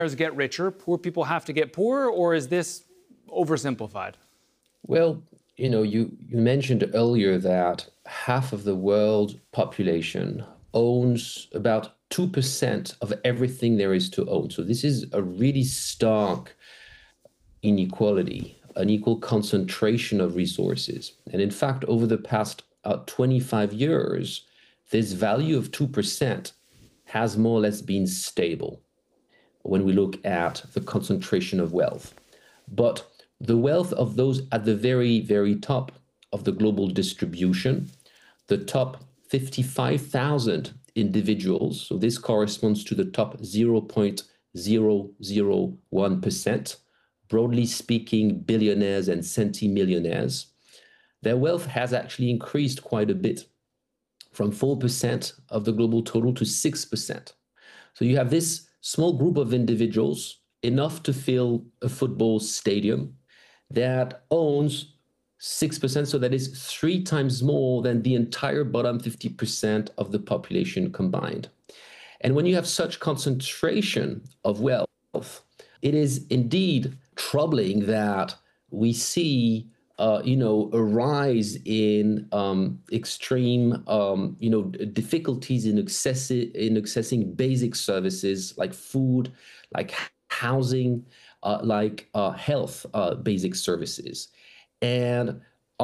get richer, poor people have to get poorer, or is this oversimplified? Well, you mentioned earlier that half of the world population owns about 2% of everything there is to own. So this is a really stark inequality, an equal concentration of resources. And in fact, over the past 25 years, this value of 2% has more or less been stable when we look at the concentration of wealth. But the wealth of those at the very, very top of the global distribution, the top 55,000 individuals, so this corresponds to the top 0.001%, broadly speaking, billionaires and centimillionaires, their wealth has actually increased quite a bit, from 4% of the global total to 6%. So you have this small group of individuals, enough to fill a football stadium, that owns 6%. So that is 3 times more than the entire bottom 50% of the population combined. And when you have such concentration of wealth, it is indeed troubling that we see a rise in extreme, difficulties in accessing basic services like food, like housing, like health, basic services. And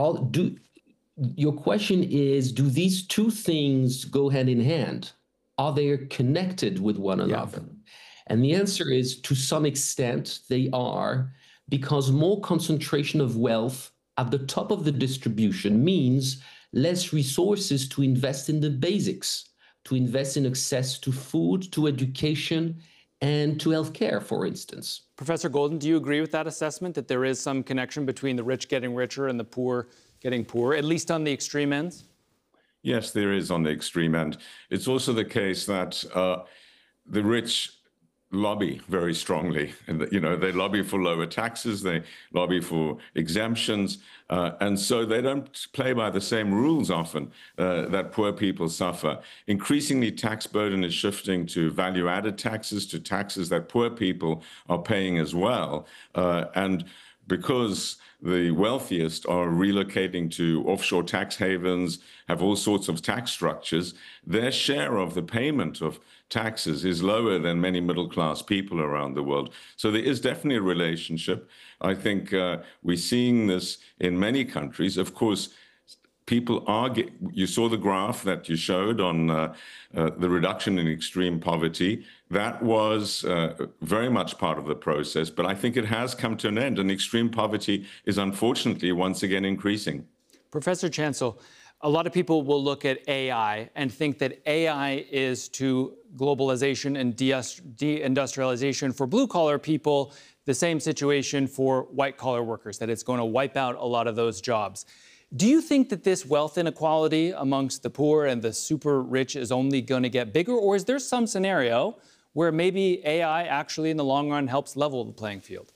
your question is, do these two things go hand in hand? Are they connected with one another? Yeah. And the answer is, to some extent, they are, because more concentration of wealth at the top of the distribution means less resources to invest in the basics, to invest in access to food, to education, and to healthcare, for instance. Professor Golden, do you agree with that assessment, that there is some connection between the rich getting richer and the poor getting poorer, at least on the extreme ends? Yes, there is on the extreme end. It's also the case that the rich lobby very strongly, and they lobby for lower taxes, they lobby for exemptions, and so they don't play by the same rules often that poor people suffer. Increasingly, tax burden is shifting to value-added taxes, to taxes that poor people are paying as well, and because the wealthiest are relocating to offshore tax havens, have all sorts of tax structures, their share of the payment of taxes is lower than many middle-class people around the world. So there is definitely a relationship. I think we're seeing this in many countries. Of course, people are, you saw the graph that you showed on the reduction in extreme poverty. That was very much part of the process, but I think it has come to an end, and extreme poverty is unfortunately once again increasing. Professor Chancel, a lot of people will look at AI and think that AI is to globalization and deindustrialization for blue-collar people the same situation for white-collar workers, that it's going to wipe out a lot of those jobs. Do you think that this wealth inequality amongst the poor and the super rich is only going to get bigger, or is there some scenario where maybe AI actually in the long run helps level the playing field?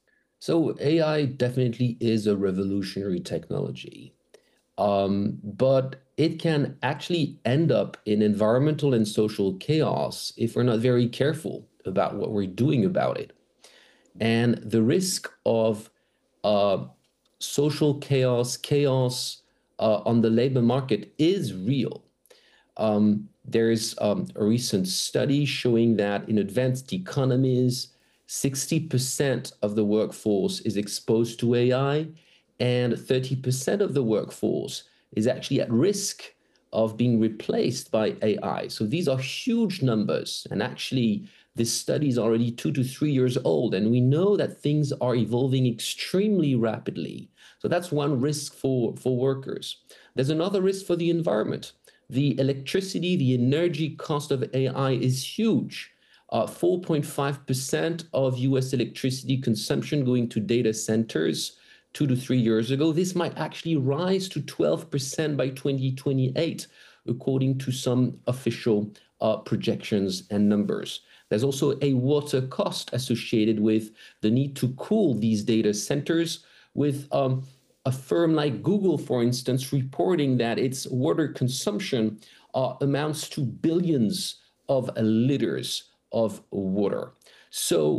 So AI definitely is a revolutionary technology. But it can actually end up in environmental and social chaos if we're not very careful about what we're doing about it. And the risk of social chaos on the labor market is real. There's a recent study showing that in advanced economies, 60% of the workforce is exposed to AI, and 30% of the workforce is actually at risk of being replaced by AI. So these are huge numbers. And actually, this study is already 2 to 3 years old, and we know that things are evolving extremely rapidly. So that's one risk for workers. There's another risk for the environment. The electricity, the energy cost of AI is huge. 4.5% of US electricity consumption going to data centers 2 to 3 years ago. This might actually rise to 12% by 2028, according to some official projections and numbers. There's also a water cost associated with the need to cool these data centers, with a firm like Google, for instance, reporting that its water consumption amounts to billions of liters of water. So